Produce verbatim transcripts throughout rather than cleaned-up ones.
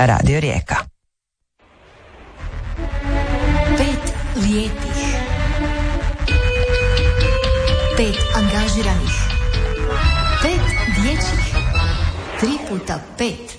Radio Rijeka. Pet lijepih, pet angažiranih, pet dječjih, tri puta pet.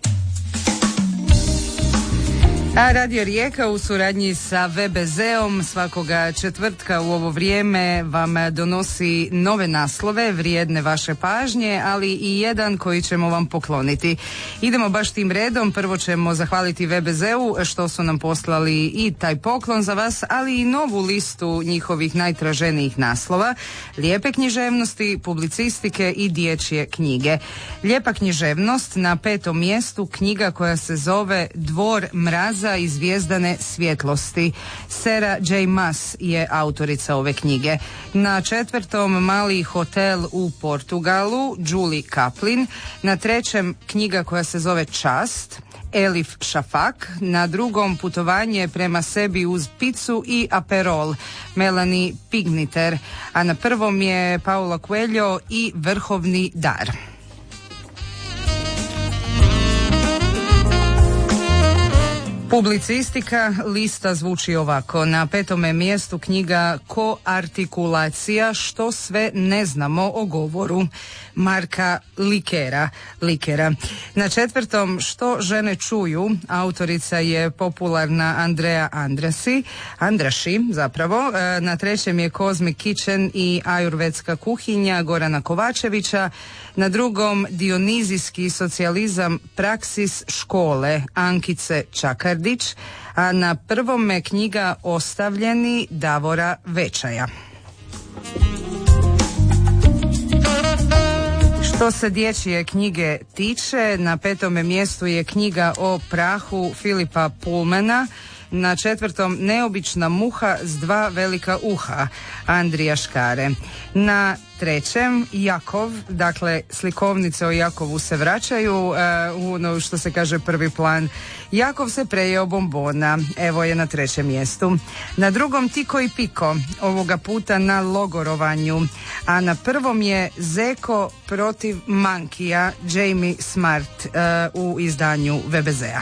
A Radio Rijeka u suradnji sa ve be zeom svakoga četvrtka u ovo vrijeme vam donosi nove naslove vrijedne vaše pažnje, ali i jedan koji ćemo vam pokloniti. Idemo baš tim redom. Prvo ćemo zahvaliti ve be zeu što su nam poslali i taj poklon za vas, ali i novu listu njihovih najtraženijih naslova, lijepe književnosti, publicistike i dječje knjige. Lijepa književnost na petom mjestu, knjiga koja se zove Dvor mraza i zvijezdane svjetlosti. Sarah J. Maas je autorica ove knjige. Na četvrtom Mali hotel u Portugalu, Julie Kaplan. Na trećem knjiga koja se zove Čast, Elif Shafak. Na drugom Putovanje prema sebi uz picu i aperol, Melanie Pigniter. A na prvom je Paulo Coelho i Vrhovni dar. Publicistika lista zvuči ovako. Na petome mjestu knjiga Koartikulacija, što sve ne znamo o govoru, Marka Likera. Likera. Na četvrtom Što žene čuju, autorica je popularna Andrea Andrasi, Andraši zapravo. Na trećem je Cosmic Kitchen i ajurvedska kuhinja Gorana Kovačevića. Na drugom Dionizijski socijalizam, praksis škole Ankice Čakardić, a na prvome knjiga Ostavljeni Davora Večaja. Što se dječje knjige tiče, na petome mjestu je knjiga o prahu Filipa Pullmana. Na četvrtom Neobična muha s dva velika uha, Andrija Škare. Na trećem Jakov, dakle slikovnice o Jakovu se vraćaju uh, u ono što se kaže prvi plan. Jakov se prejeo bombona, evo je na trećem mjestu. Na drugom Tiko i Piko, ovoga puta na logorovanju. A na prvom je Zeko protiv Mankija, Jamie Smart, uh, u izdanju ve be zea.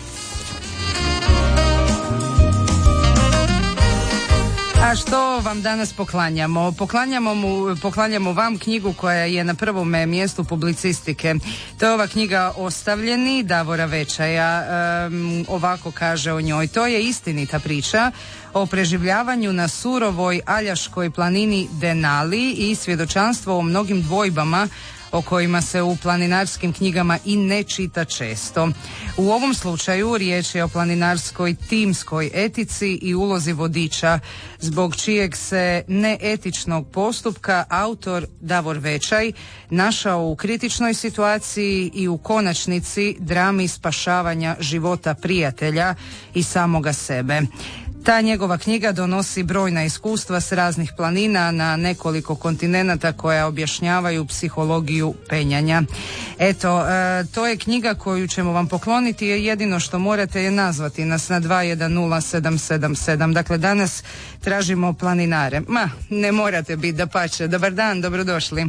A što vam danas poklanjamo? Poklanjamo, mu, poklanjamo vam knjigu koja je na prvome mjestu publicistike. To je ova knjiga Ostavljeni Davora Večaja. Um, ovako kaže o njoj. To je istinita priča o preživljavanju na surovoj Aljaškoj planini Denali i svjedočanstvo o mnogim dvojbama o kojima se u planinarskim knjigama i ne čita često. U ovom slučaju riječ je o planinarskoj timskoj etici i ulozi vodiča, zbog čijeg se neetičnog postupka autor Davor Večaj našao u kritičnoj situaciji i u konačnici drami spašavanja života prijatelja i samoga sebe. Ta njegova knjiga donosi brojna iskustva s raznih planina na nekoliko kontinenata koja objašnjavaju psihologiju penjanja. Eto, e, to je knjiga koju ćemo vam pokloniti, jer jedino što morate je nazvati nas na dva jedan nula sedam sedam sedam. Dakle, danas tražimo planinare. Ma, ne morate biti, dapače. Dobar dan, dobrodošli.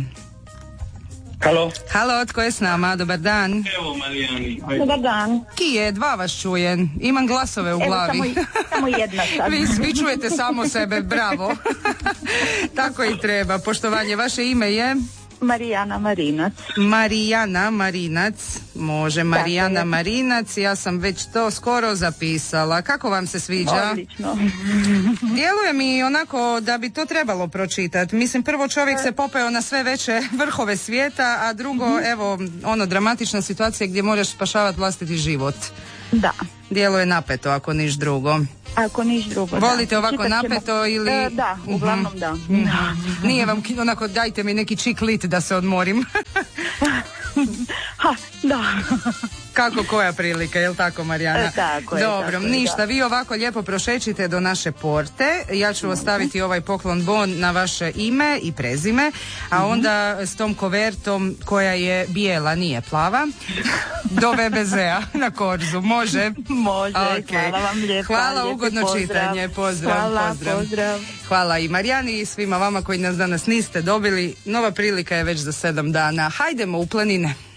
Halo. Halo, tko je s nama? Dobar dan. Evo Marijani. Dobar dan. Ki je, dva vas čujem. Imam glasove u Evo, glavi. samo, samo jedna sad. Vi svi čujete samo sebe, bravo. Tako i treba. Poštovanje, vaše ime je? Marijana Marinac. Marijana Marinac, može, Marijana Tako je. Marinac, ja sam već to skoro zapisala. Kako vam se sviđa? Odlično. Djeluje mi onako da bi to trebalo pročitati. Mislim, prvo čovjek se popeo na sve veće vrhove svijeta, a drugo, evo, ono, dramatična situacija gdje moraš spašavati vlastiti život. Da. Djeluje napeto, ako niš drugo. Ako niš drugo, volite da. ovako Čitat ćemo- napeto ili... E, da, uglavnom da. Mhm. Nije vam onako, dajte mi neki čik lit da se odmorim. Ha, da. Kako koja prilika, jel tako, Marijana? E, tako je, Dobro, tako je, ništa, da. vi ovako lijepo prošećite do naše porte. Ja ću ostaviti ovaj poklon bon na vaše ime i prezime, a onda s tom kovertom koja je bijela, nije plava, do ve be zea na Korzu. Može? Može, Okay. hvala vam lijepa. Hvala, lijepi ugodno pozdrav. čitanje. Pozdrav, Hvala, pozdrav. pozdrav. Hvala i Marijani i svima vama koji nas danas niste dobili. Nova prilika je već za sedam dana. Hajdemo u planine.